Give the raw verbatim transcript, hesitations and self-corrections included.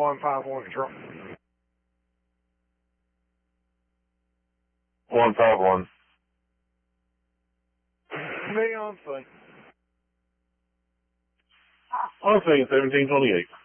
one five one control. one five one. Me on scene. On scene, seventeen twenty-eight.